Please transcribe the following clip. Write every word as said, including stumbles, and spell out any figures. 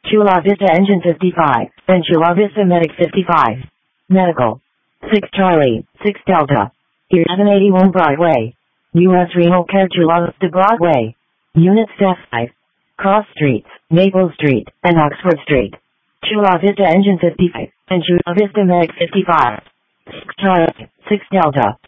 Chula Vista Engine fifty-five, and Chula Vista Medic fifty-five. Medical. six Charlie, six Delta. eleven eighty-one Broadway. U S Renal Care Chula Vista Broadway. Unit Staff five. Cross Streets, Maple Street, and Oxford Street. Chula Vista Engine fifty-five, and Chula Vista Medic fifty-five. six Charlie, six Delta.